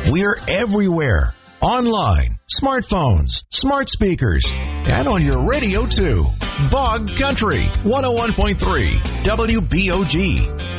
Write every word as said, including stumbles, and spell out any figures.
We're everywhere. Online, smartphones, smart speakers, and on your radio, too. Bog Country, one oh one point three, W B O G.